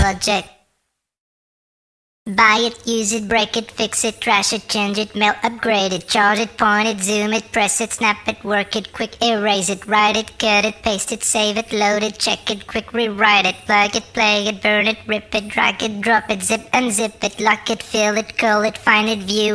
budget. Buy it, use it, break it, fix it, trash it, change it, mail, upgrade it, charge it, point it, zoom it, press it, snap it, work it, quick erase it, write it, cut it, paste it, save it, load it, check it, quick rewrite it, plug it, play it, burn it, rip it, drag it, drop it, zip unzip it, lock it, fill it, call it, find it, view